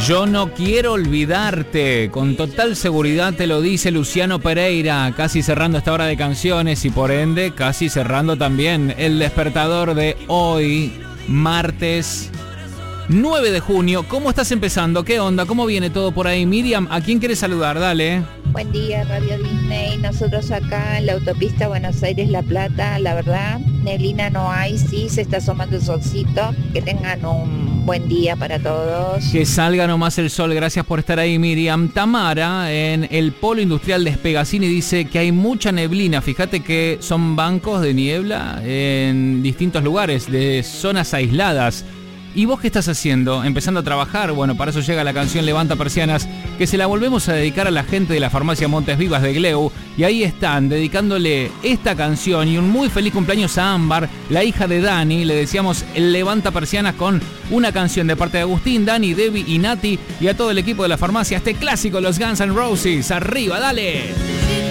Yo no quiero olvidarte, con total seguridad te lo dice Luciano Pereira, casi cerrando esta hora de canciones y por ende casi cerrando también el despertador de hoy, martes 9 de junio. ¿Cómo estás empezando? ¿Qué onda? ¿Cómo viene todo por ahí? Miriam, ¿a quién quieres saludar? Dale. Buen día, Radio Disney. Nosotros acá en la autopista Buenos Aires-La Plata, la verdad, neblina no hay, sí, se está asomando el solcito. Que tengan un buen día para todos. Que salga nomás el sol, gracias por estar ahí, Miriam. Tamara, en el Polo Industrial de Espegacini, dice que hay mucha neblina. Fíjate que son bancos de niebla en distintos lugares, de zonas aisladas. ¿Y vos qué estás haciendo? ¿Empezando a trabajar? Bueno, para eso llega la canción Levanta Persianas, que se la volvemos a dedicar a la gente de la farmacia Montes Vivas de Gleu. Y ahí están, dedicándole esta canción y un muy feliz cumpleaños a Ámbar, la hija de Dani. Le decíamos el Levanta Persianas con una canción de parte de Agustín, Dani, Debbie y Nati. Y a todo el equipo de la farmacia, este clásico, los Guns N' Roses. ¡Arriba, dale!